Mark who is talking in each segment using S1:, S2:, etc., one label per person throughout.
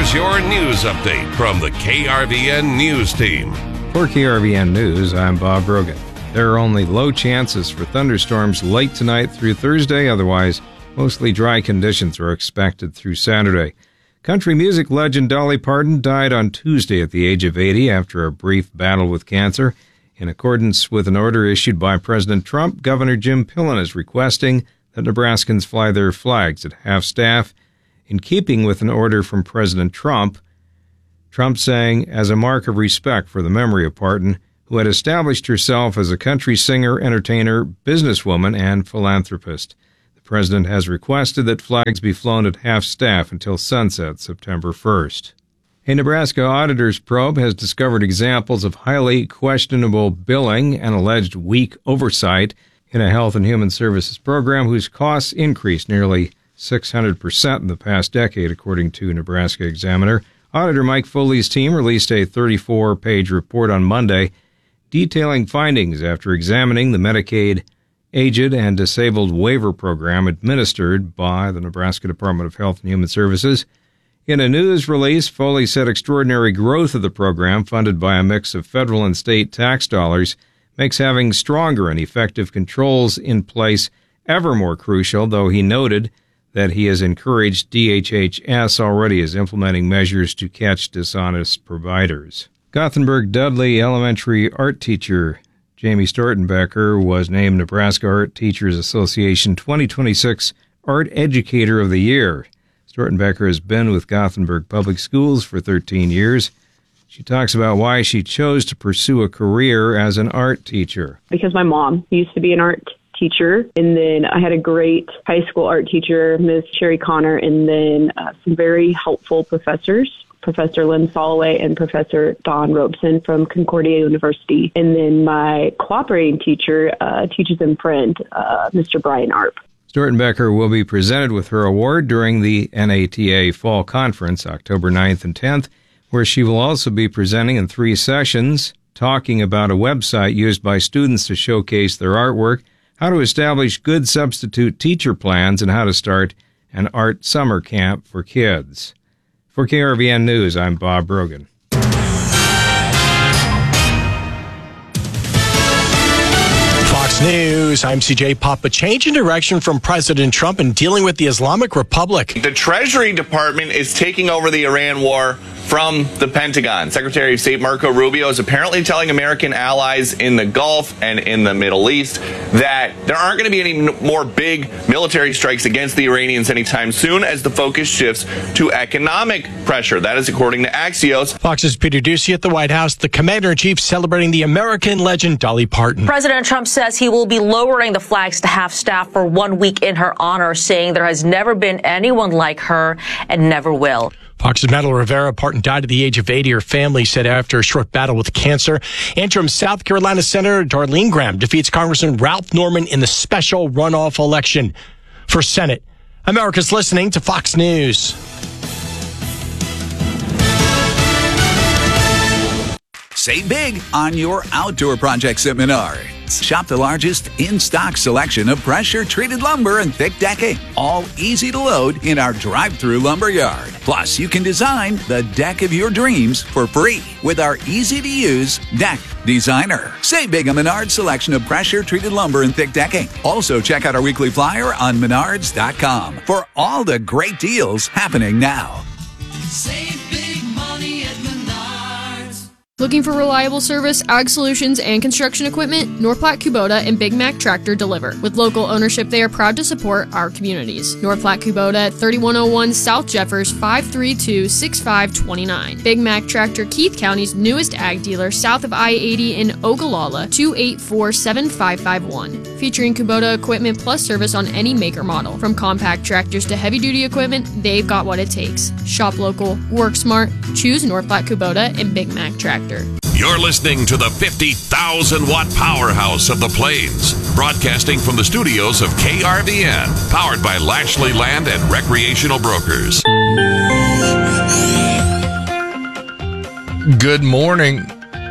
S1: Here's your news update from the KRVN News Team.
S2: For KRVN News, I'm Bob Brogan. There are only low chances for thunderstorms late tonight through Thursday. Otherwise, mostly dry conditions are expected through Saturday. Country music legend Dolly Parton died on Tuesday at the age of 80 after a brief battle with cancer. In accordance with an order issued by President Trump, Governor Jim Pillen is requesting that Nebraskans fly their flags at half-staff. In keeping with an order from President Trump saying, as a mark of respect for the memory of Parton, who had established herself as a country singer, entertainer, businesswoman, and philanthropist. The president has requested that flags be flown at half-staff until sunset, September 1st. A Nebraska auditor's probe has discovered examples of highly questionable billing and alleged weak oversight in a Health and Human Services program whose costs increased nearly 600% in the past decade, according to Nebraska Examiner. Auditor Mike Foley's team released a 34-page report on Monday detailing findings after examining the Medicaid Aged and Disabled Waiver Program administered by the Nebraska Department of Health and Human Services. In a news release, Foley said extraordinary growth of the program, funded by a mix of federal and state tax dollars, makes having stronger and effective controls in place ever more crucial, though he noted that he has encouraged DHHS already is implementing measures to catch dishonest providers. Gothenburg Dudley Elementary art teacher Jamie Stortenbecker was named Nebraska Art Teachers Association 2026 Art Educator of the Year. Stortenbecker has been with Gothenburg Public Schools for 13 years. She talks about why she chose to pursue a career as an art teacher.
S3: Because my mom used to be an art teacher, and then I had a great high school art teacher, Ms. Sherry Connor, and then some very helpful professors, Professor Lynn Soloway and Professor Don Robeson from Concordia University. And then my cooperating teacher, teaches and friend, Mr. Brian Arp.
S2: Stortenbecker will be presented with her award during the NATA Fall Conference, October 9th and 10th, where she will also be presenting in 3 sessions, talking about a website used by students to showcase their artwork, how to establish good substitute teacher plans, and how to start an art summer camp for kids. For KRVN News, I'm Bob Brogan.
S4: Fox News, I'm CJ Pop. A change in direction from President Trump in dealing with the Islamic Republic.
S5: The Treasury Department is taking over the Iran war from the Pentagon. Secretary of State Marco Rubio is apparently telling American allies in the Gulf and in the Middle East that there aren't going to be any more big military strikes against the Iranians anytime soon as the focus shifts to economic pressure. That is according to Axios.
S4: Fox's Peter Ducey at the White House, the commander-in-chief celebrating the American legend Dolly Parton.
S6: President Trump says he will be lowering the flags to half-staff for 1 week in her honor, saying there has never been anyone like her and never will.
S4: Fox's Madeline Rivera, Parton died at the age of 80. Her family said after a short battle with cancer. Interim South Carolina Senator Darlene Graham defeats Congressman Ralph Norman in the special runoff election for Senate. America's listening to Fox News.
S7: Save big on your outdoor projects at Menards. Shop the largest in-stock selection of pressure-treated lumber and thick decking, all easy to load in our drive-through lumber yard. Plus, you can design the deck of your dreams for free with our easy-to-use Deck Designer. Save big on Menards' selection of pressure-treated lumber and thick decking. Also, check out our weekly flyer on Menards.com for all the great deals happening now.
S8: Save big money at Menards.
S9: Looking for reliable service, ag solutions, and construction equipment? North Platte Kubota and Big Mac Tractor deliver. With local ownership, they are proud to support our communities. North Platte Kubota at 3101 South Jeffers, 532-6529. Big Mac Tractor, Keith County's newest ag dealer, south of I-80 in Ogallala, 284-7551. Featuring Kubota equipment plus service on any maker model. From compact tractors to heavy-duty equipment, they've got what it takes. Shop local, work smart, choose North Platte Kubota and Big Mac Tractor.
S1: You're listening to the 50,000-watt powerhouse of the Plains, broadcasting from the studios of KRVN, powered by Lashley Land and Recreational Brokers.
S10: Good morning.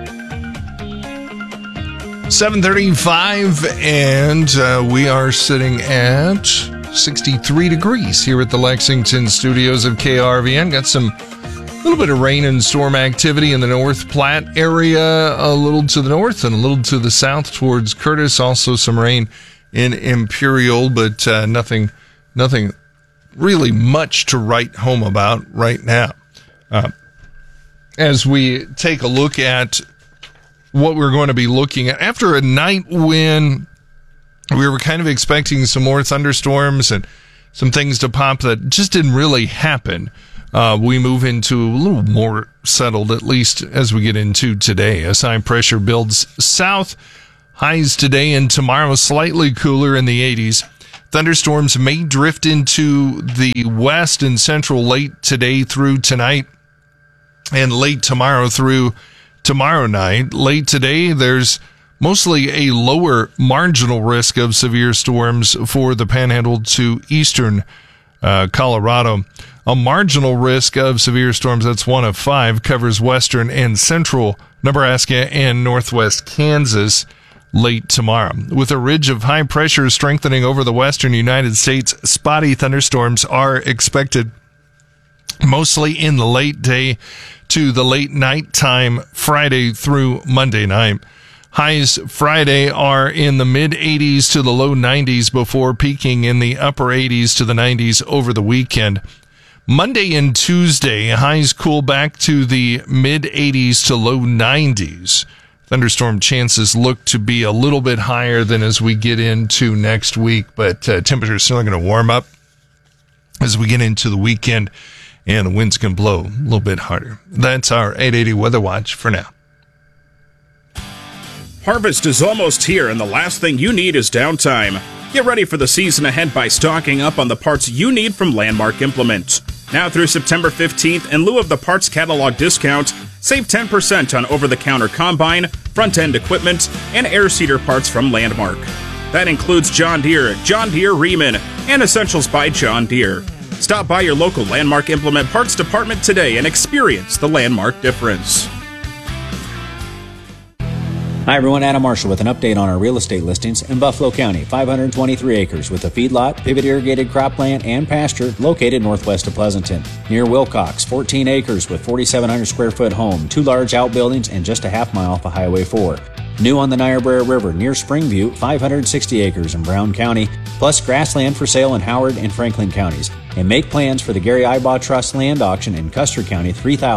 S10: 7:35, and we are sitting at 63 degrees here at the Lexington studios of KRVN. Got some little bit of rain and storm activity in the North Platte area, a little to the north and a little to the south towards Curtis. Also some rain in Imperial, but nothing really much to write home about right now. As we take a look at what we're going to be looking at, after a night when we were kind of expecting some more thunderstorms and some things to pop that just didn't really happen, we move into a little more settled, at least as we get into today. As high pressure builds south, highs today and tomorrow slightly cooler in the 80s. Thunderstorms may drift into the west and central late today through tonight and late tomorrow through tomorrow night. Late today, there's mostly a lower marginal risk of severe storms for the Panhandle to eastern Colorado. A marginal risk of severe storms, that's 1 of 5, covers western and central Nebraska and northwest Kansas late tomorrow. With a ridge of high pressure strengthening over the western United States, spotty thunderstorms are expected mostly in the late day to the late night time Friday through Monday night. Highs Friday are in the mid-80s to the low 90s before peaking in the upper 80s to the 90s over the weekend. Monday and Tuesday, highs cool back to the mid-80s to low 90s. Thunderstorm chances look to be a little bit higher than as we get into next week, but temperatures still going to warm up as we get into the weekend, and the winds can blow a little bit harder. That's our 880 Weather Watch for now.
S11: Harvest is almost here, and the last thing you need is downtime. Get ready for the season ahead by stocking up on the parts you need from Landmark Implement. Now through September 15th, in lieu of the parts catalog discount, save 10% on over-the-counter combine, front-end equipment, and air seeder parts from Landmark. That includes John Deere, Riemann, and Essentials by John Deere. Stop by your local Landmark Implement Parts department today and experience the Landmark difference.
S12: Hi everyone, Adam Marshall with an update on our real estate listings in Buffalo County. 523 acres with a feedlot, pivot irrigated cropland, and pasture located northwest of Pleasanton. Near Wilcox, 14 acres with 4,700 square foot home, 2 large outbuildings, and just a half mile off of Highway 4. New on the Niobrara River near Springview, 560 acres in Brown County, plus grassland for sale in Howard and Franklin counties. And make plans for the Gary Ibaugh Trust land auction in Custer County,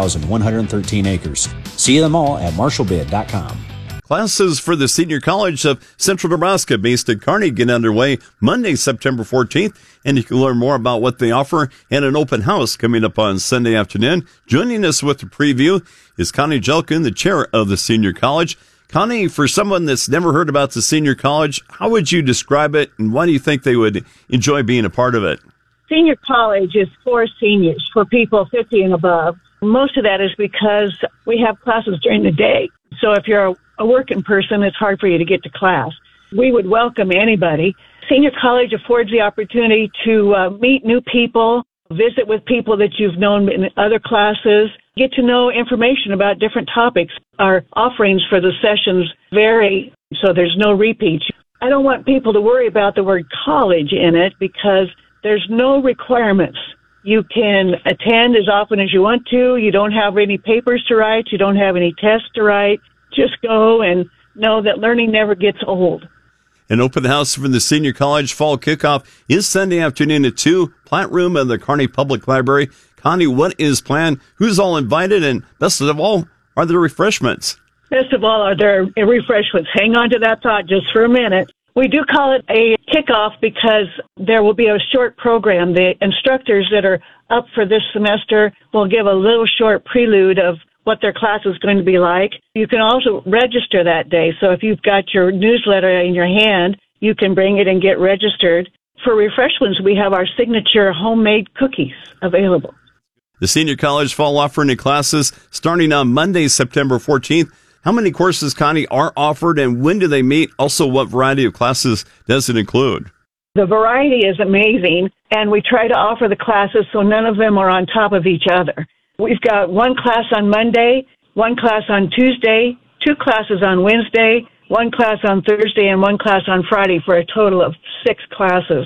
S12: 3,113 acres. See them all at marshallbid.com.
S13: Classes for the Senior College of Central Nebraska based at Kearney get underway Monday, September 14th, and you can learn more about what they offer and an open house coming up on Sunday afternoon. Joining us with the preview is Connie Jelkin, the chair of the Senior College. Connie, for someone that's never heard about the Senior College, how would you describe it, and why do you think they would enjoy being a part of it?
S14: Senior College is for seniors, for people 50 and above. Most of that is because we have classes during the day. So if you're a working person, it's hard for you to get to class. We would welcome anybody. Senior College affords the opportunity to meet new people, visit with people that you've known in other classes, get to know information about different topics. Our offerings for the sessions vary, so there's no repeats. I don't want people to worry about the word college in it because there's no requirements. You can attend as often as you want to. You don't have any papers to write. You don't have any tests to write. Just go and know that learning never gets old.
S13: An open house for the Senior College fall kickoff is Sunday afternoon at 2, Plant Room of the Kearney Public Library. Connie, what is planned? Who's all invited? And best of all, are there refreshments?
S14: Best of all, are there refreshments? Hang on to that thought just for a minute. We do call it a kickoff because there will be a short program. The instructors that are up for this semester will give a little short prelude of what their class is going to be like. You can also register that day. So if you've got your newsletter in your hand, you can bring it and get registered. For refreshments, we have our signature homemade cookies available.
S13: The Senior College Fall Offering classes starting on Monday, September 14th. How many courses, Connie, are offered and when do they meet? Also, what variety of classes does it include?
S14: The variety is amazing, and we try to offer the classes so none of them are on top of each other. We've got one class on Monday, one class on Tuesday, 2 classes on Wednesday, 1 class on Thursday, and 1 class on Friday for a total of 6 classes.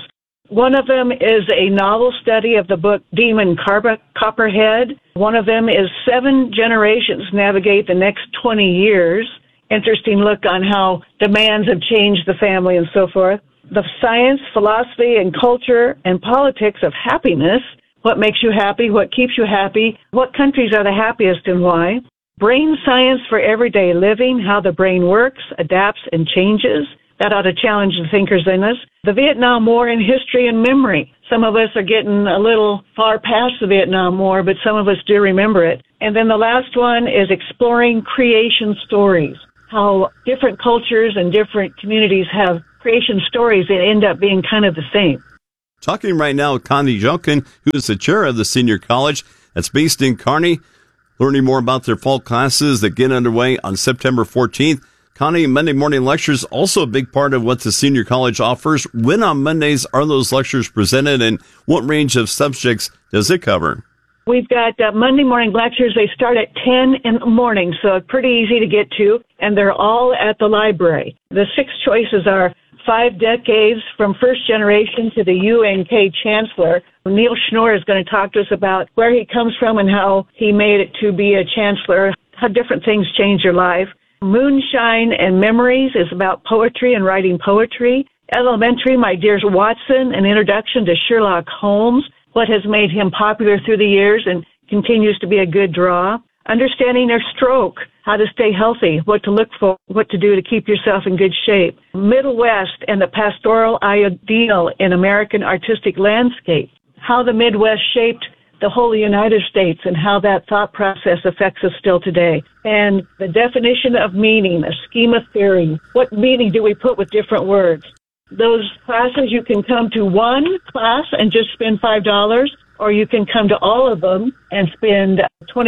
S14: One of them is a novel study of the book Demon Copperhead. One of them is 7 generations navigate the next 20 years. Interesting look on how demands have changed the family and so forth. The science, philosophy, and culture and politics of happiness. What makes you happy? What keeps you happy? What countries are the happiest and why? Brain science for everyday living, how the brain works, adapts, and changes. That ought to challenge the thinkers in us. The Vietnam War in history and memory. Some of us are getting a little far past the Vietnam War, but some of us do remember it. And then the last one is exploring creation stories. How different cultures and different communities have creation stories that end up being kind of the same.
S13: Talking right now with Connie Jelkin, who is the chair of the senior college that's based in Kearney, learning more about their fall classes that get underway on September 14th. Connie, Monday morning lectures, also a big part of what the senior college offers. When on Mondays are those lectures presented, and what range of subjects does it cover?
S14: We've got Monday morning lectures. They start at 10 in the morning, so pretty easy to get to, and they're all at the library. The 6 choices are 5 decades from first generation to the UNK chancellor. Neil Schnorr is going to talk to us about where he comes from and how he made it to be a chancellor, how different things change your life. Moonshine and Memories is about poetry and writing poetry. Elementary, My Dear Watson, an introduction to Sherlock Holmes, what has made him popular through the years and continues to be a good draw. Understanding your stroke, how to stay healthy, what to look for, what to do to keep yourself in good shape. Middle West and the pastoral ideal in American artistic landscape, how the Midwest shaped the whole United States and how that thought process affects us still today. And the definition of meaning, a schema theory. What meaning do we put with different words? Those classes, you can come to one class and just spend $5, or you can come to all of them and spend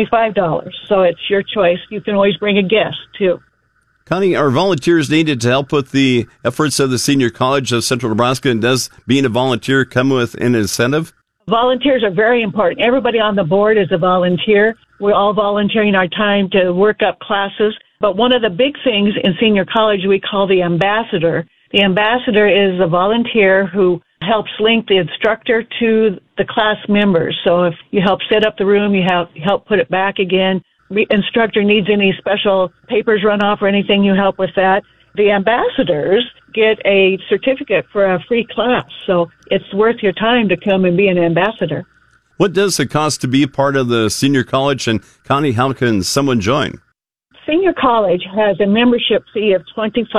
S14: $25. So it's your choice. You can always bring a guest, too.
S13: Connie, are volunteers needed to help with the efforts of the Senior College of Central Nebraska, and does being a volunteer come with an incentive?
S14: Volunteers are very important. Everybody on the board is a volunteer. We're all volunteering our time to work up classes. But one of the big things in senior college we call the ambassador. The ambassador is a volunteer who helps link the instructor to the class members. So if you help set up the room, you help put it back again. The instructor needs any special papers run off or anything, you help with that. The ambassadors get a certificate for a free class, so it's worth your time to come and be an ambassador.
S13: What does it cost to be a part of the senior college, and Connie, how can someone join?
S14: Senior college has a membership fee of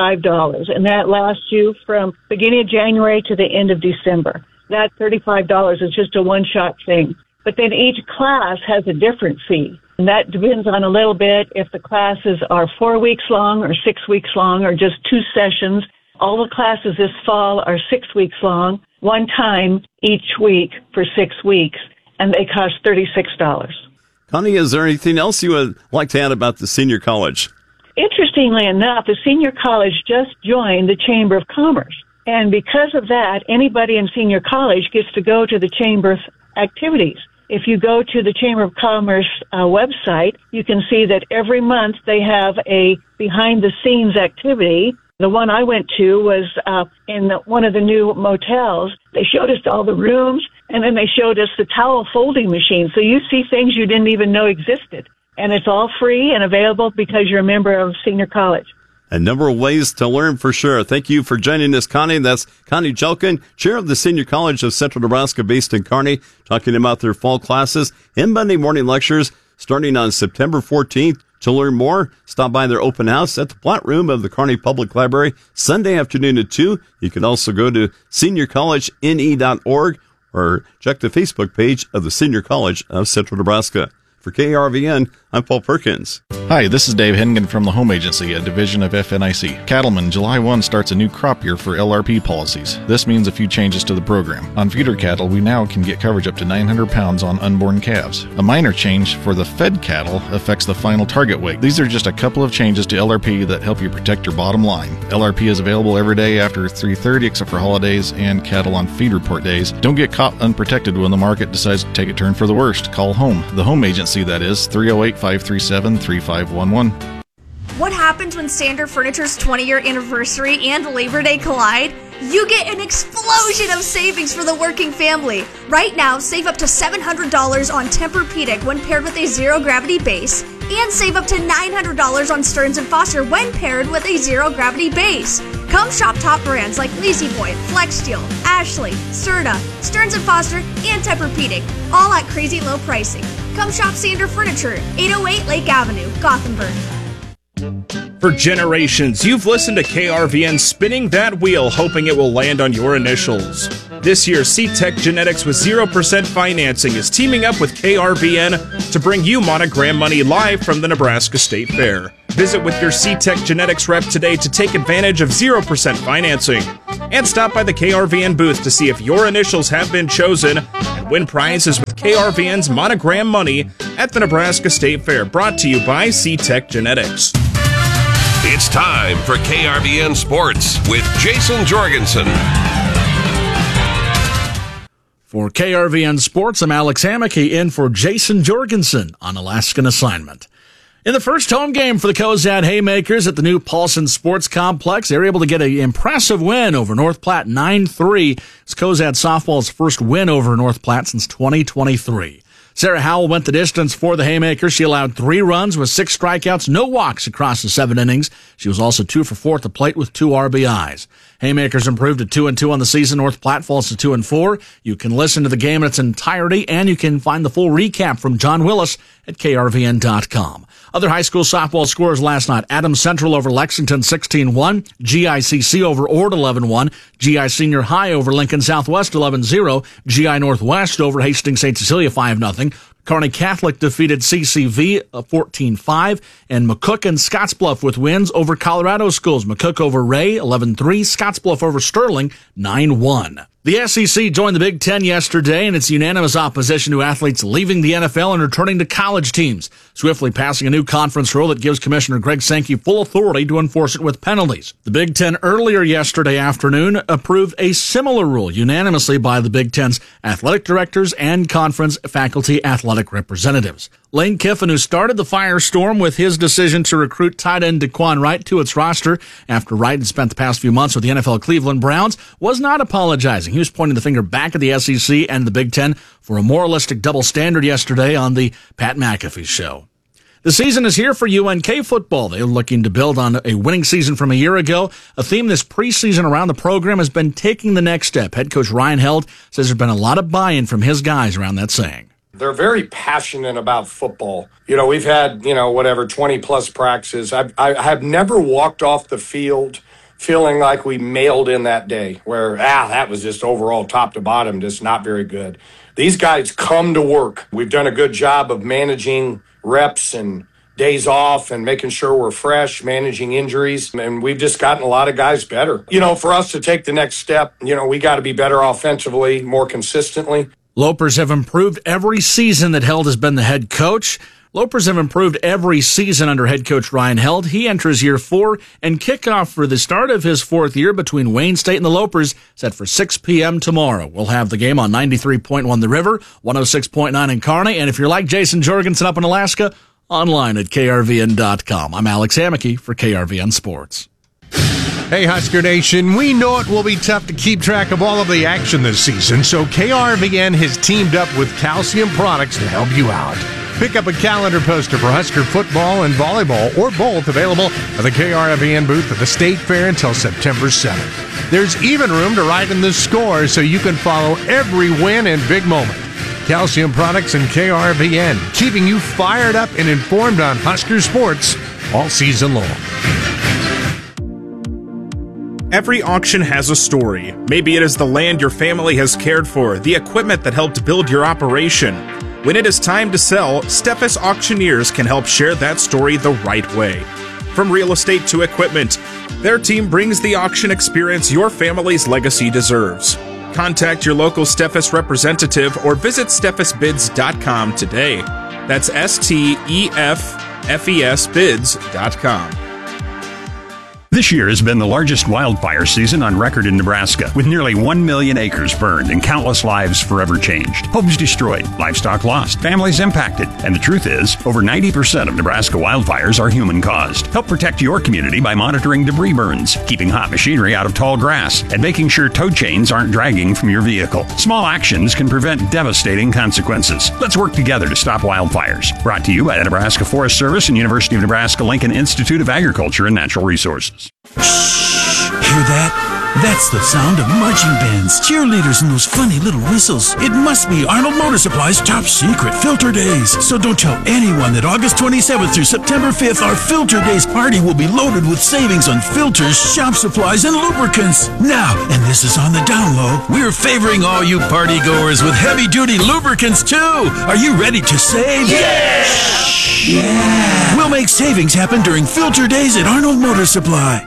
S14: $25, and that lasts you from beginning of January to the end of December. That $35 is just a one-shot thing. But then each class has a different fee. And that depends on a little bit if the classes are 4 weeks long or 6 weeks long or just 2 sessions. All the classes this fall are 6 weeks long, one time each week for 6 weeks, and they cost $36.
S13: Connie, is there anything else you would like to add about the senior college?
S14: Interestingly enough, the senior college just joined the Chamber of Commerce. And because of that, anybody in senior college gets to go to the Chamber's activities. If you go to the Chamber of Commerce website, you can see that every month they have a behind-the-scenes activity. The one I went to was in one of the new motels. They showed us all the rooms, and then they showed us the towel folding machine. So you see things you didn't even know existed. And it's all free and available because you're a member of senior college.
S13: A number of ways to learn for sure. Thank you for joining us, Connie. That's Connie Jelkin, chair of the Senior College of Central Nebraska based in Kearney, talking about their fall classes and Monday morning lectures starting on September 14th. To learn more, stop by their open house at the Platt Room of the Kearney Public Library Sunday afternoon at 2. You can also go to seniorcollegene.org or check the Facebook page of the Senior College of Central Nebraska. For KRVN, I'm Paul Perkins.
S15: Hi, this is Dave Hennigan from the Home Agency, a division of FNIC. Cattlemen, July 1 starts a new crop year for LRP policies. This means a few changes to the program. On feeder cattle, we now can get coverage up to 900 pounds on unborn calves. A minor change for the fed cattle affects the final target weight. These are just a couple of changes to LRP that help you protect your bottom line. LRP is available every day after 3:30 except for holidays and cattle on feed report days. Don't get caught unprotected when the market decides to take a turn for the worst. Call home. The Home Agency, that is, 308-537-3511.
S16: What happens when Standard Furniture's 20-year anniversary and Labor Day collide? you get an explosion of savings for the working family. Right now, save up to $700 on Tempur-Pedic when paired with a zero-gravity base, and save up to $900 on Stearns & Foster when paired with a zero-gravity base. Come shop top brands like La-Z-Boy, FlexSteel, Ashley, Serta, Stearns & Foster, and Tempur-Pedic, all at crazy low pricing. Come shop Sander Furniture, 808 Lake Avenue, Gothenburg.
S11: For generations, you've listened to KRVN spinning that wheel, hoping it will land on your initials. This year, C-Tech Genetics with 0% financing is teaming up with KRVN to bring you Monogram Money live from the Nebraska State Fair. Visit with your C-Tech Genetics rep today to take advantage of 0% financing. And stop by the KRVN booth to see if your initials have been chosen and win prizes with KRVN's Monogram Money at the Nebraska State Fair. Brought to you by C-Tech Genetics.
S1: It's time for KRVN Sports with Jason Jorgensen.
S17: For KRVN Sports, I'm Alex Hammocky in for Jason Jorgensen on Alaskan assignment. In the first home game for the Cozad Haymakers at the new Paulson Sports Complex, they were able to get an impressive win over North Platte 9-3. It's Cozad softball's first win over North Platte since 2023. Sarah Howell went the distance for the Haymakers. She allowed 3 runs with 6 strikeouts, no walks across the 7 innings. She was also 2 for 4 at the plate with 2 RBIs. Haymakers improved to 2-2 on the season. North Platte falls to 2-4. You can listen to the game in its entirety, and you can find the full recap from John Willis at krvn.com. Other high school softball scores last night. Adams Central over Lexington 16-1. GICC over Ord 11-1. GI Senior High over Lincoln Southwest 11-0. GI Northwest over Hastings St. Cecilia 5-0. Kearney Catholic defeated CCV 14-5, and McCook and Scottsbluff with wins over Colorado schools. McCook over Ray 11-3, Scottsbluff over Sterling 9-1. The SEC joined the Big Ten yesterday in its unanimous opposition to athletes leaving the NFL and returning to college teams, swiftly passing a new conference rule that gives Commissioner Greg Sankey full authority to enforce it with penalties. The Big Ten earlier yesterday afternoon approved a similar rule unanimously by the Big Ten's athletic directors and conference faculty athletic representatives. Lane Kiffin, who started the firestorm with his decision to recruit tight end Daquan Wright to its roster after Wright had spent the past few months with the NFL Cleveland Browns, was not apologizing. He was pointing the finger back at the SEC and the Big Ten for a moralistic double standard yesterday on the Pat McAfee Show. The season is here for UNK football. They're looking to build on a winning season from a year ago. A theme this preseason around the program has been taking the next step. Head coach Ryan Held says there's been a lot of buy-in from his guys around that saying.
S18: They're very passionate about football. You know, we've had, 20-plus practices. I have never walked off the field feeling like we mailed in that day where, that was just overall top to bottom, just not very good. These guys come to work. We've done a good job of managing reps and days off and making sure we're fresh, managing injuries, and we've just gotten a lot of guys better. For us to take the next step, we got to be better offensively, more consistently.
S17: Lopers have improved every season that Held has been the head coach. Lopers have improved every season under head coach Ryan Held. He enters year 4, and kickoff for the start of his 4th year between Wayne State and the Lopers set for 6 p.m. tomorrow. We'll have the game on 93.1 The River, 106.9 in Kearney, and if you're like Jason Jorgensen up in Alaska, online at krvn.com. I'm Alex Hammocky for KRVN Sports.
S19: Hey, Husker Nation, we know it will be tough to keep track of all of the action this season, so KRVN has teamed up with Calcium Products to help you out. Pick up a calendar poster for Husker football and volleyball, or both, available at the KRVN booth at the State Fair until September 7th. There's even room to write in the score so you can follow every win and big moment. Calcium Products and KRVN, keeping you fired up and informed on Husker sports all season long.
S11: Every auction has a story. Maybe it is the land your family has cared for, the equipment that helped build your operation. When it is time to sell, Steffes Auctioneers can help share that story the right way. From real estate to equipment, their team brings the auction experience your family's legacy deserves. Contact your local Steffes representative or visit steffesbids.com today. That's STEFFES bids.com.
S20: This year has been the largest wildfire season on record in Nebraska, with nearly 1 million acres burned and countless lives forever changed. Homes destroyed, livestock lost, families impacted. And the truth is, over 90% of Nebraska wildfires are human-caused. Help protect your community by monitoring debris burns, keeping hot machinery out of tall grass, and making sure tow chains aren't dragging from your vehicle. Small actions can prevent devastating consequences. Let's work together to stop wildfires. Brought to you by the Nebraska Forest Service and University of Nebraska-Lincoln Institute of Agriculture and Natural Resources.
S21: Shh! Hear that? That's the sound of marching bands, cheerleaders, and those funny little whistles. It must be Arnold Motor Supply's top secret Filter Days. So don't tell anyone that August 27th through September 5th, our Filter Days party will be loaded with savings on filters, shop supplies, and lubricants. Now, and this is on the down low, we're favoring all you party goers with heavy-duty lubricants too. Are you ready to save? Yeah! Yeah! We'll make savings happen during Filter Days at Arnold Motor Supply.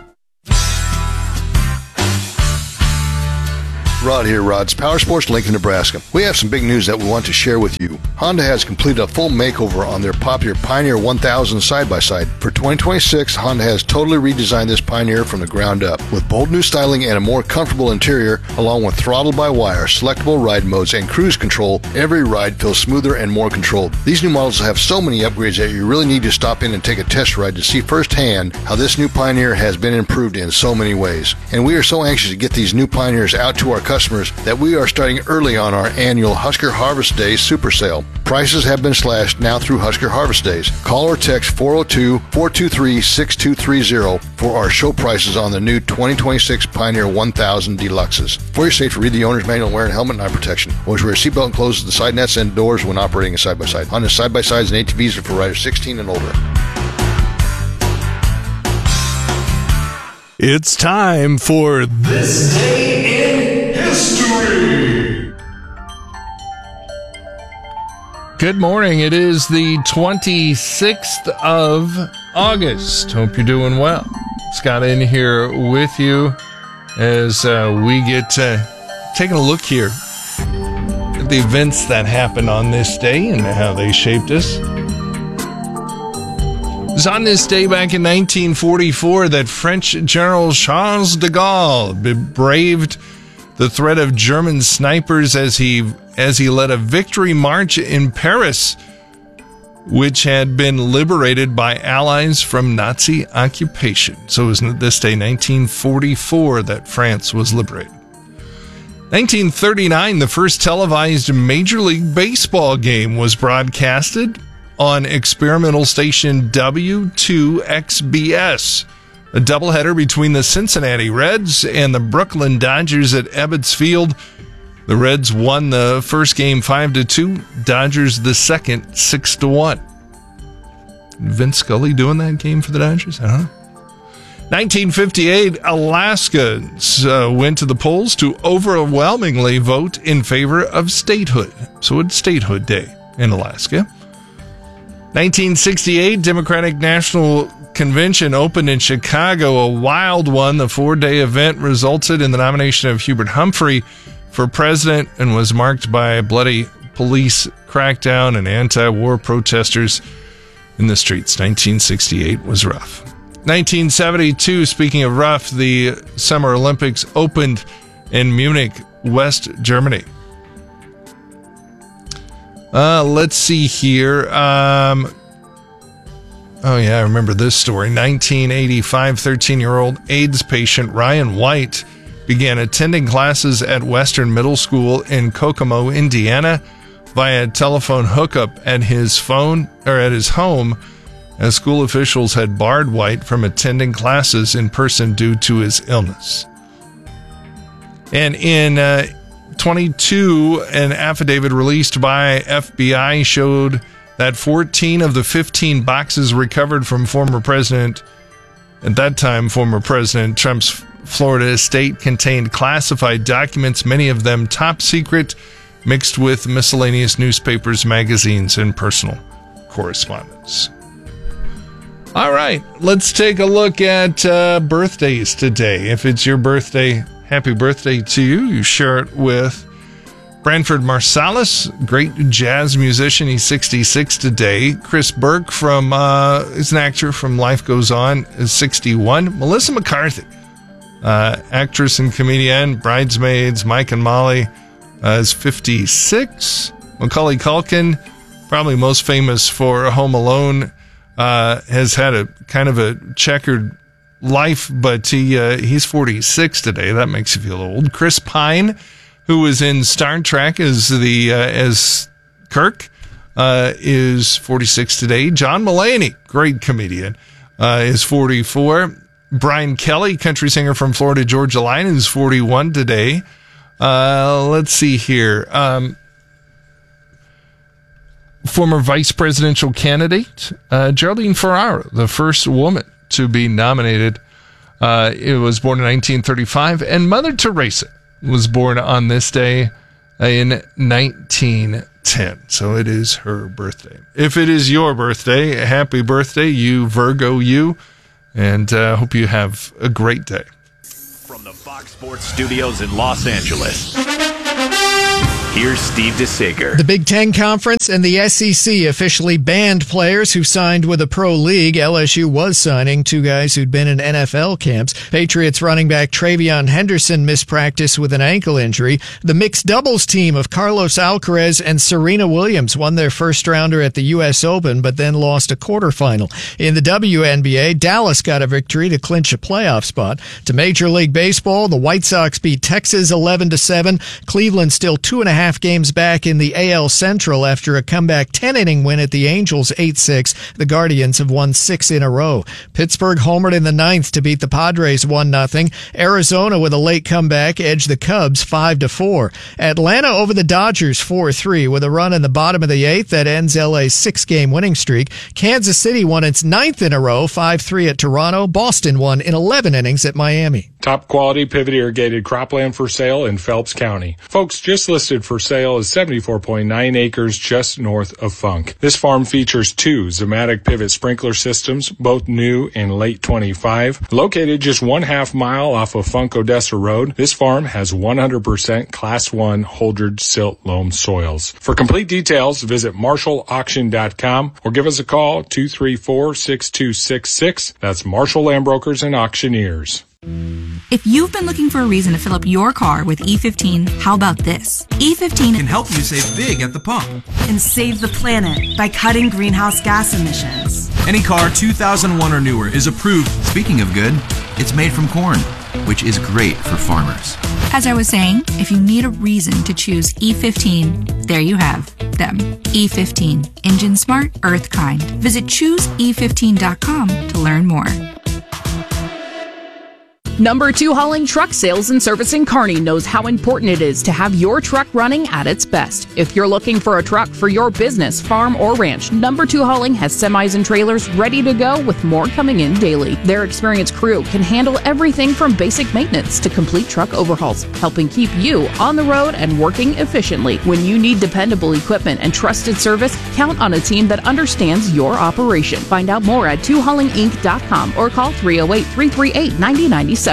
S22: Rod here, Rod's Power Sports, Lincoln, Nebraska. We have some big news that we want to share with you. Honda has completed a full makeover on their popular Pioneer 1000 side-by-side. For 2026, Honda has totally redesigned this Pioneer from the ground up, with bold new styling and a more comfortable interior, along with throttle-by-wire, selectable ride modes, and cruise control. Every ride feels smoother and more controlled. These new models have so many upgrades that you really need to stop in and take a test ride to see firsthand how this new Pioneer has been improved in so many ways. And we are so anxious to get these new Pioneers out to our customers that we are starting early on our annual Husker Harvest Days Super Sale. Prices have been slashed now through Husker Harvest Days. Call or text 402-423-6230 for our show prices on the new 2026 Pioneer 1000 Deluxes. For your safety, read the owner's manual, wear a helmet and eye protection. Always wear a seatbelt and close the side nets and doors when operating a side-by-side. Honda side-by-sides and ATVs are for riders 16 and older.
S10: It's time for
S8: This Day in History.
S10: Good morning. It is the 26th of August. Hope you're doing well. Scott in here with you as we get taking a look here at the events that happened on this day and how they shaped us. It was on this day back in 1944 that French General Charles de Gaulle braved the threat of German snipers as he led a victory march in Paris, which had been liberated by Allies from Nazi occupation. So it was this day, 1944, that France was liberated. 1939, the first televised Major League Baseball game was broadcasted on experimental station W2XBS, a doubleheader between the Cincinnati Reds and the Brooklyn Dodgers at Ebbets Field. The Reds won the first game 5-2, Dodgers the second 6-1. Vince Scully doing that game for the Dodgers? I don't know. 1958, Alaska went to the polls to overwhelmingly vote in favor of statehood. So it's Statehood Day in Alaska. 1968, Democratic National Convention opened in Chicago, a wild one. The 4-day event resulted in the nomination of Hubert Humphrey for president and was marked by a bloody police crackdown and anti-war protesters in the streets. 1968 was rough. 1972, speaking of rough, the Summer Olympics opened in Munich, West Germany. Let's see here. Oh, yeah, I remember this story. 1985, 13-year-old AIDS patient Ryan White began attending classes at Western Middle School in Kokomo, Indiana, via telephone hookup at his home, as school officials had barred White from attending classes in person due to his illness. And in 22, an affidavit released by FBI showed that 14 of the 15 boxes recovered from former President Trump's Florida estate contained classified documents, many of them top secret, mixed with miscellaneous newspapers, magazines, and personal correspondence. All right, let's take a look at birthdays today. If it's your birthday, happy birthday to you. You share it with Branford Marsalis, great jazz musician. He's 66 today. Chris Burke is an actor from Life Goes On, is 61. Melissa McCarthy, actress and comedian, Bridesmaids, Mike and Molly, is 56. Macaulay Culkin, probably most famous for Home Alone, has had a kind of a checkered life, but he's 46 today. That makes you feel old. Chris Pine, who was in Star Trek as Kirk, is 46 today. John Mulaney, great comedian, is 44. Brian Kelly, country singer from Florida Georgia Line, is 41 today. Let's see here. Former vice presidential candidate Geraldine Ferraro, the first woman to be nominated. It was born in 1935, and Mother Teresa was born on this day in 1910. So it is her birthday. If it is your birthday, happy birthday, you Virgo, you, and hope you have a great day.
S2: From the Fox Sports Studios in Los Angeles, here's Steve DeSager.
S3: The Big Ten Conference and the SEC officially banned players who signed with a pro league. LSU was signing two guys who'd been in NFL camps. Patriots running back Travion Henderson missed practice with an ankle injury. The mixed doubles team of Carlos Alcaraz and Serena Williams won their first rounder at the U.S. Open, but then lost a quarterfinal. In the WNBA, Dallas got a victory to clinch a playoff spot. To Major League Baseball, the White Sox beat Texas 11-7. Cleveland still 2.5 games back in the AL Central after a comeback 10-inning win at the Angels 8-6. The Guardians have won 6 in a row. Pittsburgh homered in the 9th to beat the Padres 1-0. Arizona with a late comeback edged the Cubs 5-4. Atlanta over the Dodgers 4-3 with a run in the bottom of the 8th that ends LA's 6-game winning streak. Kansas City won its 9th in a row 5-3 at Toronto. Boston won in 11 innings at Miami.
S23: Top quality pivot irrigated cropland for sale in Phelps County. Folks, just listed for sale is 74.9 acres just north of Funk. This farm features 2 Zematic pivot sprinkler systems, both new and late 25. Located just 1/2 mile off of Funk Odessa Road, this farm has 100% Class 1 Holdred silt loam soils. For complete details, visit MarshallAuction.com or give us a call 234-6266. That's Marshall Land Brokers and Auctioneers.
S24: If you've been looking for a reason to fill up your car with E15, how about this? E15
S25: can help you save big at the pump
S26: and save the planet by cutting greenhouse gas emissions.
S25: Any car 2001 or newer is approved. Speaking of good, it's made from corn, which is great for farmers.
S24: As I was saying, if you need a reason to choose E15, there you have them. E15, engine smart, earth kind. Visit chooseE15.com to learn more.
S27: Number 2 Hauling Truck Sales and Service in Kearney knows how important it is to have your truck running at its best. If you're looking for a truck for your business, farm, or ranch, Number 2 Hauling has semis and trailers ready to go with more coming in daily. Their experienced crew can handle everything from basic maintenance to complete truck overhauls, helping keep you on the road and working efficiently. When you need dependable equipment and trusted service, count on a team that understands your operation. Find out more at 2haulinginc.com or call 308-338-9097.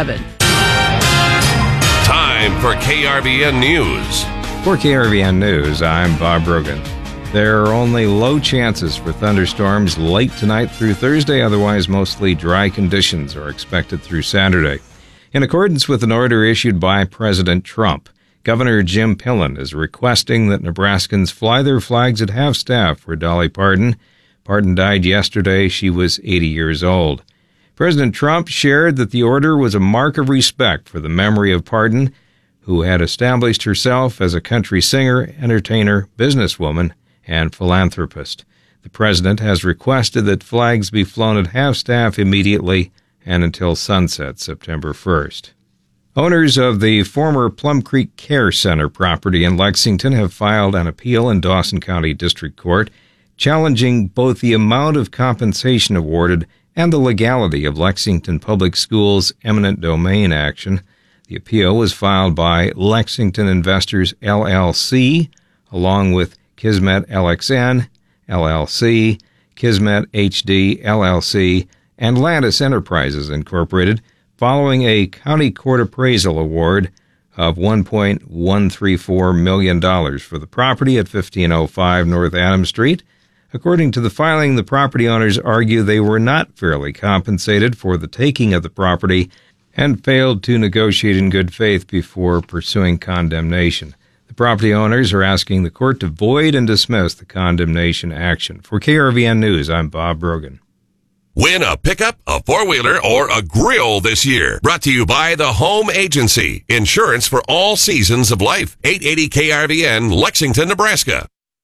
S1: Time for KRVN News.
S28: For KRVN News, I'm Bob Brogan. There are only low chances for thunderstorms late tonight through Thursday. Otherwise, mostly dry conditions are expected through Saturday. In accordance with an order issued by President Trump, Governor Jim Pillen is requesting that Nebraskans fly their flags at half-staff for Dolly Parton. Parton died yesterday. She was 80 years old. President Trump shared that the order was a mark of respect for the memory of Parton, who had established herself as a country singer, entertainer, businesswoman, and philanthropist. The president has requested that flags be flown at half-staff immediately and until sunset, September 1st. Owners of the former Plum Creek Care Center property in Lexington have filed an appeal in Dawson County District Court, challenging both the amount of compensation awarded and the legality of Lexington Public Schools' eminent domain action. The appeal was filed by Lexington Investors, LLC, along with Kismet LXN, LLC, Kismet HD, LLC, and Landis Enterprises, Incorporated, following a county court appraisal award of $1.134 million for the property at 1505 North Adams Street. According to the filing, the property owners argue they were not fairly compensated for the taking of the property and failed to negotiate in good faith before pursuing condemnation. The property owners are asking the court to void and dismiss the condemnation action. For KRVN News, I'm Bob Brogan.
S1: Win a pickup, a four-wheeler, or a grill this year. Brought to you by the Home Agency. Insurance for all seasons of life. 880 KRVN, Lexington, Nebraska.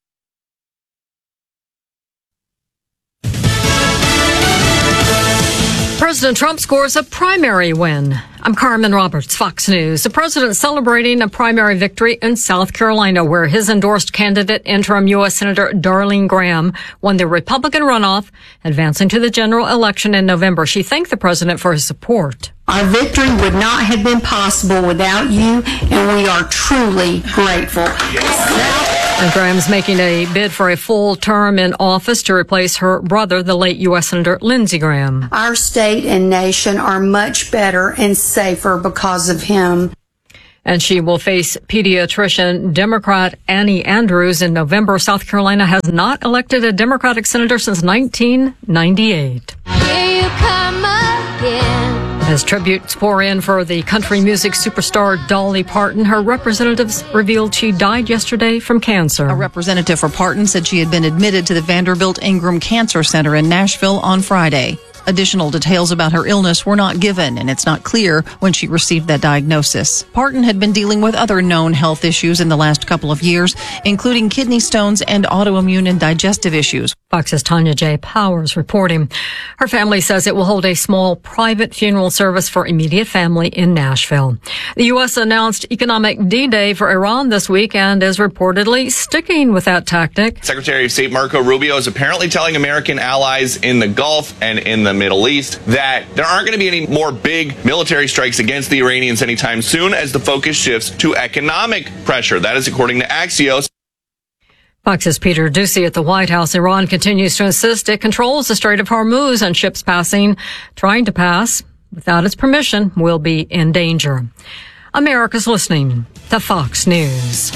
S4: President Trump scores a primary win. I'm Carmen Roberts, Fox News. The president celebrating a primary victory in South Carolina, where his endorsed candidate, interim U.S. Senator Darlene Graham, won the Republican runoff, advancing to the general election in November. She thanked the president for his support.
S5: Our victory would not have been possible without you, and we are truly grateful.
S4: And Graham's making a bid for a full term in office to replace her brother, the late U.S. Senator Lindsey Graham.
S5: Our state and nation are much better and safer because of him.
S4: And she will face pediatrician Democrat Annie Andrews in November. South Carolina has not elected a Democratic senator since 1998.
S6: Here you come again.
S4: As tributes pour in for the country music superstar Dolly Parton, her representatives revealed she died yesterday from cancer.
S7: A representative for Parton said she had been admitted to the Vanderbilt Ingram Cancer Center in Nashville on Friday. Additional details about her illness were not given, and it's not clear when she received that diagnosis. Parton had been dealing with other known health issues in the last couple of years, including kidney stones and autoimmune and digestive issues.
S4: Fox's Tanya J. Powers reporting. Her family says it will hold a small private funeral service for immediate family in Nashville. The U.S. announced economic D-Day for Iran this week and is reportedly sticking with that tactic.
S9: Secretary of State Marco Rubio is apparently telling American allies in the Gulf and in the Middle East that there aren't going to be any more big military strikes against the Iranians anytime soon as the focus shifts to economic pressure. That is according to Axios.
S4: Fox's Peter Doocy at the White House. Iran continues to insist it controls the Strait of Hormuz, and ships trying to pass without its permission will be in danger. America's listening to Fox News.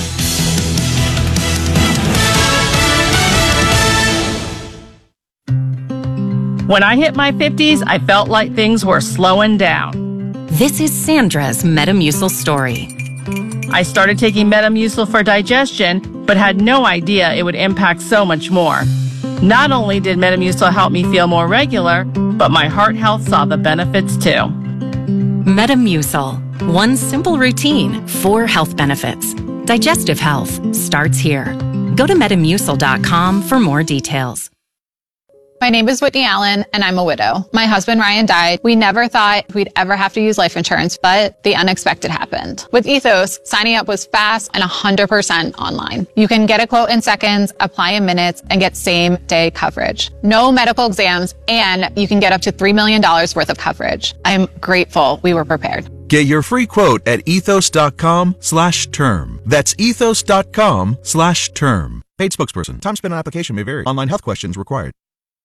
S12: When I hit my 50s, I felt like things were slowing down.
S13: This is Sandra's Metamucil story.
S12: I started taking Metamucil for digestion, but had no idea it would impact so much more. Not only did Metamucil help me feel more regular, but my heart health saw the benefits too.
S13: Metamucil. One simple routine, 4 health benefits. Digestive health starts here. Go to Metamucil.com for more details.
S14: My name is Whitney Allen, and I'm a widow. My husband, Ryan, died. We never thought we'd ever have to use life insurance, but the unexpected happened. With Ethos, signing up was fast and 100% online. You can get a quote in seconds, apply in minutes, and get same-day coverage. No medical exams, and you can get up to $3 million worth of coverage. I'm grateful we were prepared.
S29: Get your free quote at ethos.com/term. That's ethos.com/term. Paid spokesperson. Time spent on application may vary. Online health questions required.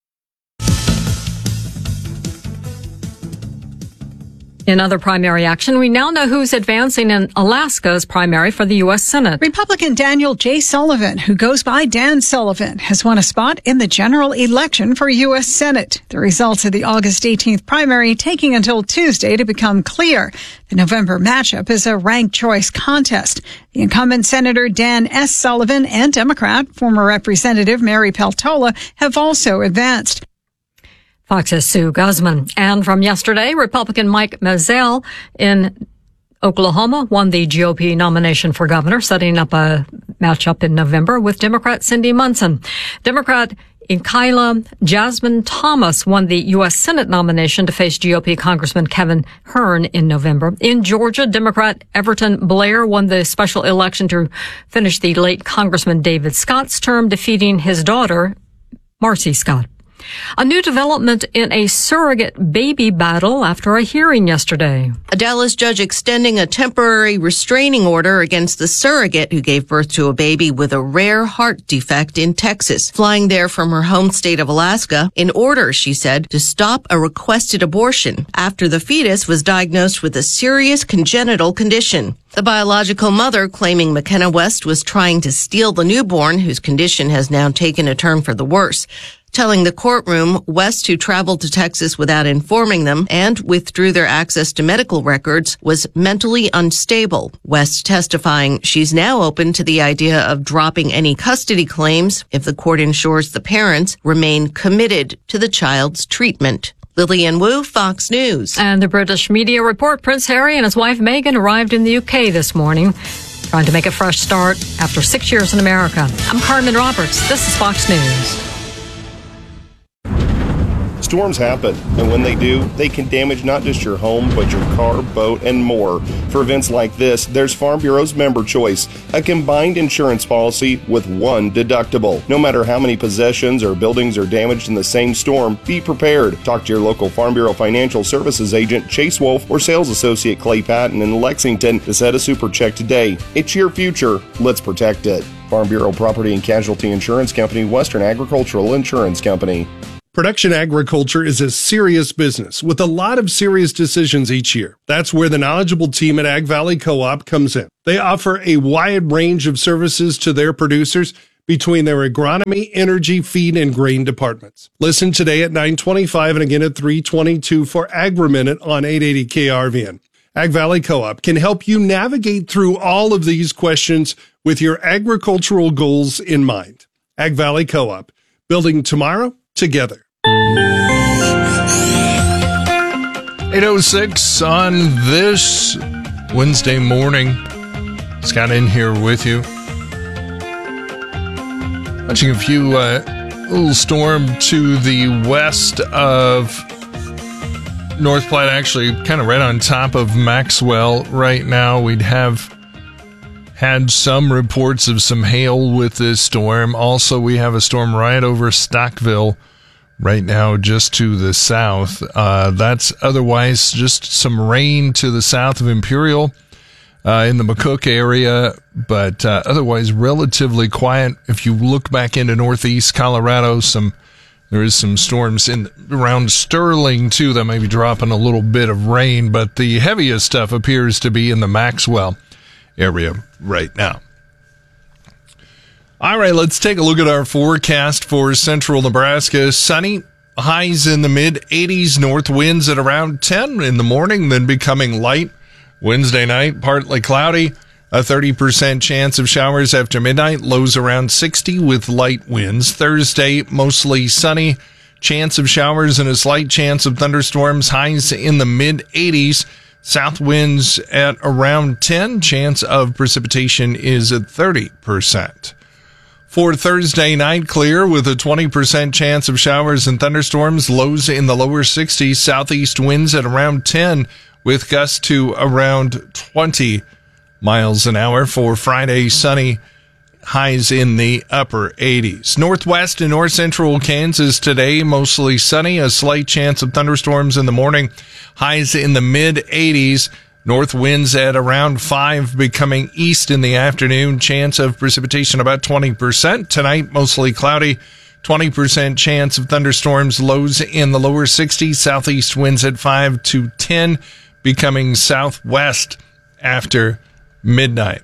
S4: In other primary action, we now know who's advancing in Alaska's primary for the U.S. Senate.
S30: Republican Daniel J. Sullivan, who goes by Dan Sullivan, has won a spot in the general election for U.S. Senate. The results of the August 18th primary taking until Tuesday to become clear. The November matchup is a ranked choice contest. The incumbent Senator Dan S. Sullivan and Democrat, former Representative Mary Peltola, have also advanced.
S4: Fox's Sue Guzman. And from yesterday, Republican Mike Mazzell in Oklahoma won the GOP nomination for governor, setting up a matchup in November with Democrat Cindy Munson. Democrat Inkyla Jasmine Thomas won the U.S. Senate nomination to face GOP Congressman Kevin Hern in November. In Georgia, Democrat Everton Blair won the special election to finish the late Congressman David Scott's term, defeating his daughter, Marcy Scott. A new development in a surrogate baby battle after a hearing yesterday.
S31: A Dallas judge extending a temporary restraining order against the surrogate who gave birth to a baby with a rare heart defect in Texas, flying there from her home state of Alaska in order, she said, to stop a requested abortion after the fetus was diagnosed with a serious congenital condition. The biological mother claiming McKenna West was trying to steal the newborn, whose condition has now taken a turn for the worse. Telling the courtroom West, who traveled to Texas without informing them and withdrew their access to medical records, was mentally unstable. West testifying she's now open to the idea of dropping any custody claims if the court ensures the parents remain committed to the child's treatment. Lillian Wu, Fox News.
S4: And the British media report Prince Harry and his wife Meghan arrived in the UK this morning, trying to make a fresh start after 6 years in America. I'm Carmen Roberts. This is Fox News.
S8: Storms happen, and when they do, they can damage not just your home, but your car, boat, and more. For events like this, there's Farm Bureau's Member Choice, a combined insurance policy with one deductible. No matter how many possessions or buildings are damaged in the same storm, be prepared. Talk to your local Farm Bureau Financial Services agent, Chase Wolf, or sales associate Clay Patton in Lexington to set a super check today. It's your future. Let's protect it. Farm Bureau Property and Casualty Insurance Company, Western Agricultural Insurance Company.
S10: Production agriculture is a serious business with a lot of serious decisions each year. That's where the knowledgeable team at Ag Valley Co-op comes in. They offer a wide range of services to their producers between their agronomy, energy, feed, and grain departments. Listen today at 9:25 and again at 3:22 for Agri-Minute on 880 KRVN. Ag Valley Co-op can help you navigate through all of these questions with your agricultural goals in mind. Ag Valley Co-op, building tomorrow together.
S11: 8:06 on this Wednesday morning. Scott in here with you. Watching a few little storm to the west of North Platte, actually kind of right on top of Maxwell right now. We'd have had some reports of some hail with this storm. Also, we have a storm right over Stockville right now, just to the south. That's otherwise just some rain to the south of Imperial in the McCook area, but otherwise relatively quiet. If you look back into northeast Colorado, there is some storms around Sterling too that may be dropping a little bit of rain, but the heaviest stuff appears to be in the Maxwell area right now. All right, let's take a look at our forecast for central Nebraska. Sunny, highs in the mid-80s, north winds at around 10 in the morning, then becoming light. Wednesday night, partly cloudy, a 30% chance of showers after midnight, lows around 60 with light winds. Thursday, mostly sunny, chance of showers and a slight chance of thunderstorms, highs in the mid-80s. South winds at around 10, chance of precipitation is at 30%. For Thursday night, clear with a 20% chance of showers and thunderstorms, lows in the lower 60s, southeast winds at around 10 with gusts to around 20 miles an hour. For Friday, sunny, highs in the upper 80s. Northwest and north central Kansas today, mostly sunny, a slight chance of thunderstorms in the morning, highs in the mid 80s. North winds at around 5, becoming east in the afternoon. Chance of precipitation about 20%. Tonight, mostly cloudy. 20% chance of thunderstorms. Lows in the lower 60s. Southeast winds at 5 to 10, becoming southwest after midnight.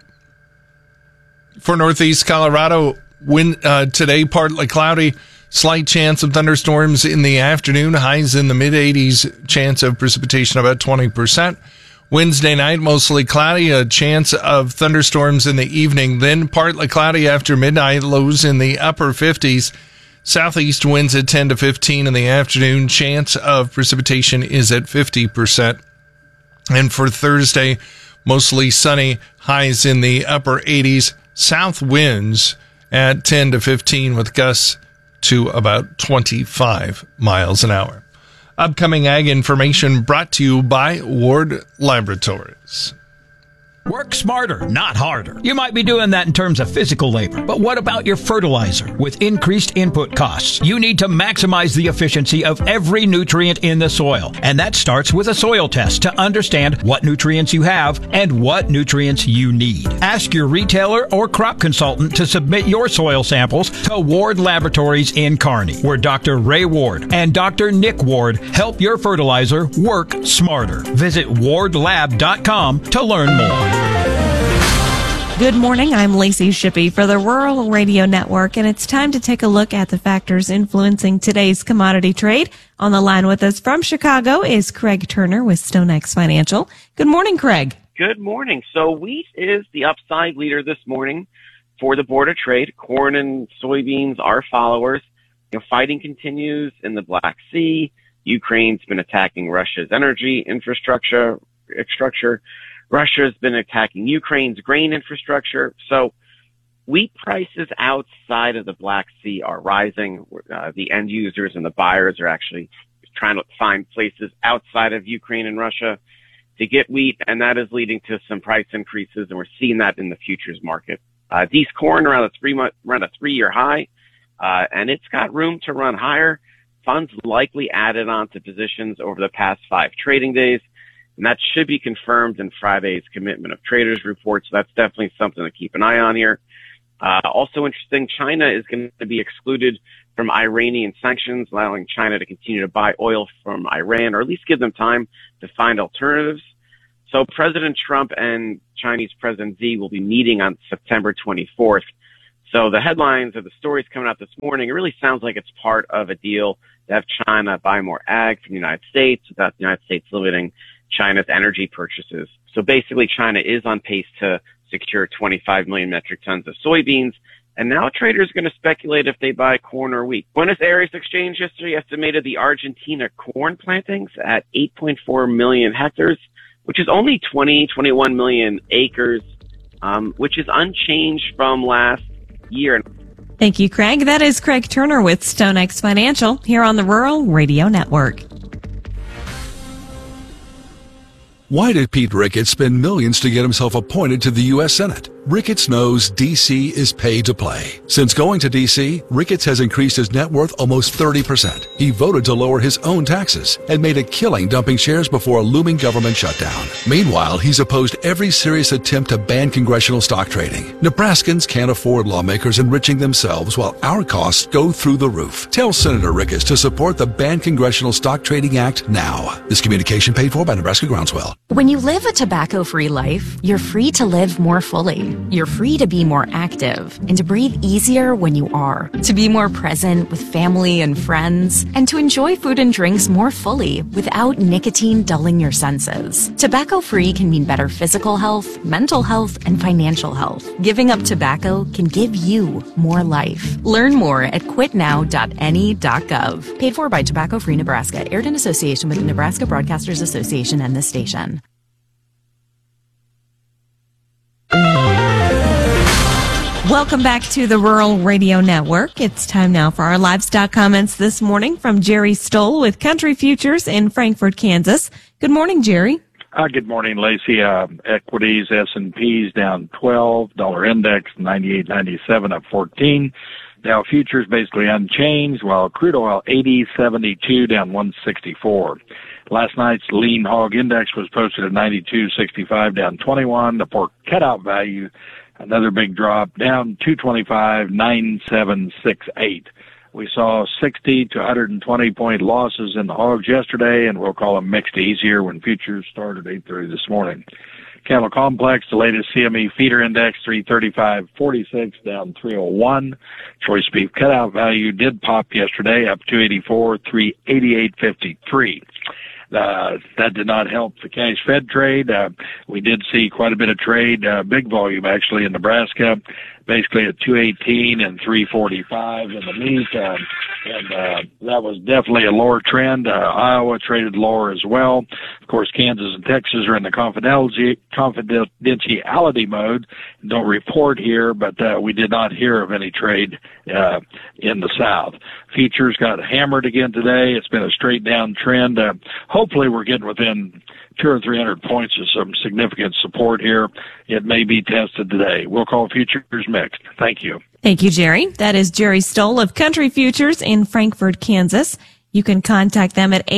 S11: For northeast Colorado, wind today partly cloudy. Slight chance of thunderstorms in the afternoon. Highs in the mid-80s. Chance of precipitation about 20%. Wednesday night, mostly cloudy, a chance of thunderstorms in the evening, then partly cloudy after midnight, lows in the upper 50s. Southeast winds at 10 to 15 in the afternoon, chance of precipitation is at 50%. And for Thursday, mostly sunny, highs in the upper 80s, south winds at 10 to 15 with gusts to about 25 miles an hour. Upcoming ag information brought to you by Ward Laboratories.
S15: Work smarter, not harder. You might be doing that in terms of physical labor, but what about your fertilizer? With increased input costs, you need to maximize the efficiency of every nutrient in the soil. And that starts with a soil test to understand what nutrients you have and what nutrients you need. Ask your retailer or crop consultant to submit your soil samples to Ward Laboratories in Kearney, where Dr. Ray Ward and Dr. Nick Ward help your fertilizer work smarter. Visit wardlab.com to learn more.
S2: Good morning, I'm Lacey Shippey for the Rural Radio Network, and it's time to take a look at the factors influencing today's commodity trade. On the line with us from Chicago is Craig Turner with StoneX Financial. Good morning, Craig.
S3: Good morning. So wheat is the upside leader this morning for the Board of Trade. Corn and soybeans are followers. Fighting continues in the Black Sea. Ukraine's been attacking Russia's energy infrastructure. Russia's been attacking Ukraine's grain infrastructure. So wheat prices outside of the Black Sea are rising. The end users and the buyers are actually trying to find places outside of Ukraine and Russia to get wheat, and that is leading to some price increases, and we're seeing that in the futures market. These corn around a 3-year high, and it's got room to run higher. Funds likely added on to positions over the past 5 trading days, and that should be confirmed in Friday's commitment of traders report. So that's definitely something to keep an eye on here. Also interesting, China is going to be excluded from Iranian sanctions, allowing China to continue to buy oil from Iran, or at least give them time to find alternatives. So President Trump and Chinese President Xi will be meeting on September 24th. So the headlines of the stories coming out this morning, it really sounds like it's part of a deal to have China buy more ag from the United States without the United States limiting China's energy purchases. So basically China is on pace to secure 25 million metric tons of soybeans. And now traders are going to speculate if they buy corn or wheat. Buenos Aires Exchange yesterday estimated the Argentina corn plantings at 8.4 million hectares, which is only 21 million acres, which is unchanged from last year.
S2: Thank you, Craig. That is Craig Turner with StoneX Financial here on the Rural Radio Network.
S16: Why did Pete Ricketts spend millions to get himself appointed to the U.S. Senate? Ricketts knows D.C. is paid to play. Since going to D.C., Ricketts has increased his net worth almost 30%. He voted to lower his own taxes and made a killing dumping shares before a looming government shutdown. Meanwhile, he's opposed every serious attempt to ban congressional stock trading. Nebraskans can't afford lawmakers enriching themselves while our costs go through the roof. Tell Senator Ricketts to support the Ban Congressional Stock Trading Act now. This communication paid for by Nebraska Groundswell.
S13: When you live a tobacco-free life, you're free to live more fully. You're free to be more active and to breathe easier when you are, to be more present with family and friends, and to enjoy food and drinks more fully without nicotine dulling your senses. Tobacco-free can mean better physical health, mental health, and financial health. Giving up tobacco can give you more life. Learn more at quitnow.ne.gov. Paid for by Tobacco Free Nebraska. Aired in association with the Nebraska Broadcasters Association and this station.
S2: Welcome back to the Rural Radio Network. It's time now for our livestock comments this morning from Jerry Stoll with Country Futures in Frankfort, Kansas. Good morning, Jerry.
S17: Good morning, Lacey. Equities, S&P's down 12. Dollar index, 98.97 up 14. Dow futures basically unchanged, while crude oil 80.72 down 164. Last night's lean hog index was posted at 92.65 down 21. The pork cutout value, another big drop, down 225, 9768. We saw 60 to 120 point losses in the hogs yesterday, and we'll call them mixed easier when futures started at 8:30 this morning. Cattle complex, the latest CME feeder index, 335.46 down 301. Choice beef cutout value did pop yesterday, up 284, 388.53. That did not help the cash fed trade. We did see quite a bit of trade, big volume actually in Nebraska, basically at 218 and 345 in the meat. And that was definitely a lower trend. Iowa traded lower as well. Of course, Kansas and Texas are in the confidentiality mode. Don't report here, but we did not hear of any trade in the South. Futures got hammered again today. It's been a straight down trend. Hopefully we're getting within 200 or 300 points of some significant support here. It may be tested today. We'll call futures mixed. Thank you.
S2: Thank you, Jerry. That is Jerry Stoll of Country Futures in Frankfort, Kansas. You can contact them at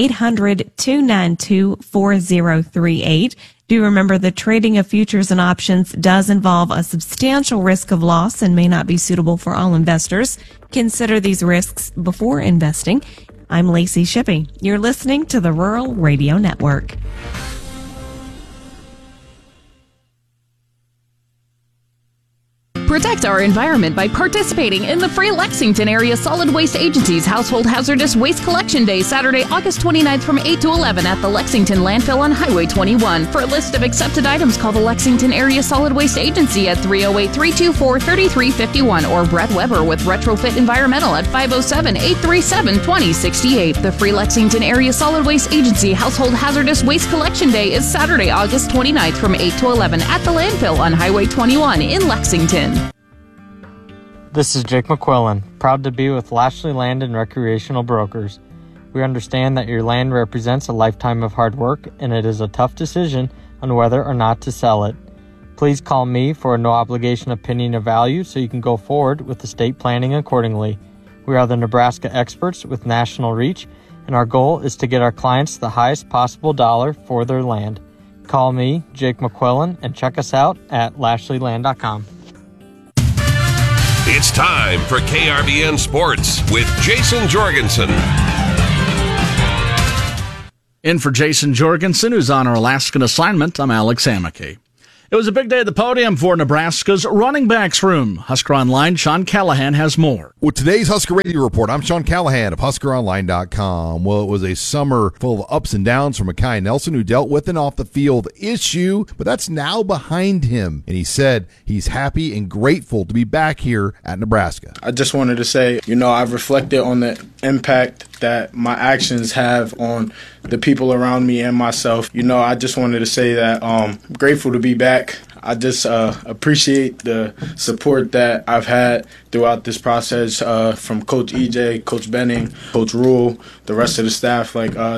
S2: 800-292-4038. Do remember the trading of futures and options does involve a substantial risk of loss and may not be suitable for all investors. Consider these risks before investing. I'm Lacey Shippey. You're listening to the Rural Radio Network.
S18: Protect our environment by participating in the free Lexington Area Solid Waste Agency's Household Hazardous Waste Collection Day, Saturday, August 29th from 8 to 11 at the Lexington Landfill on Highway 21. For a list of accepted items, call the Lexington Area Solid Waste Agency at 308-324-3351 or Brett Weber with Retrofit Environmental at 507-837-2068. The free Lexington Area Solid Waste Agency Household Hazardous Waste Collection Day is Saturday, August 29th from 8 to 11 at the landfill on Highway 21 in Lexington.
S19: This is Jake McQuillan, proud to be with Lashley Land and Recreational Brokers. We understand that your land represents a lifetime of hard work, and it is a tough decision on whether or not to sell it. Please call me for a no-obligation opinion of value so you can go forward with estate planning accordingly. We are the Nebraska experts with national reach, and our goal is to get our clients the highest possible dollar for their land. Call me, Jake McQuillan, and check us out at LashleyLand.com.
S1: It's time for KRVN Sports with Jason Jorgensen.
S20: In for Jason Jorgensen, who's on our Alaskan assignment, I'm Alex Amicky. It was a big day at the podium for Nebraska's running backs room. Husker Online, Sean Callahan has more.
S21: With today's Husker Radio Report, I'm Sean Callahan of HuskerOnline.com. Well, it was a summer full of ups and downs for Mekhi Nelson, who dealt with an off-the-field issue, but that's now behind him. And he said he's happy and grateful to be back here at Nebraska.
S22: I just wanted to say, I've reflected on the impact that my actions have on the people around me and myself. I just wanted to say that I'm grateful to be back. I just appreciate the support that I've had throughout this process from Coach EJ, Coach Benning, Coach Rule, the rest of the staff.